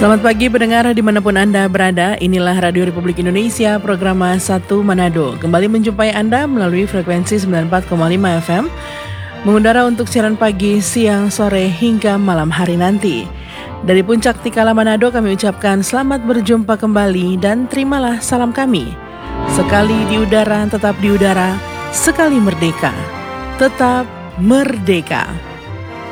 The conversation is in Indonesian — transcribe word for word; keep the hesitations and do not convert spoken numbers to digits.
Selamat pagi pendengar dimanapun Anda berada, inilah Radio Republik Indonesia, program satu Manado. Kembali menjumpai Anda melalui frekuensi sembilan puluh empat koma lima F M, mengudara untuk siaran pagi, siang, sore, hingga malam hari nanti. Dari Puncak Tikala Manado kami ucapkan selamat berjumpa kembali dan terimalah salam kami. Sekali di udara, tetap di udara, sekali merdeka, tetap merdeka.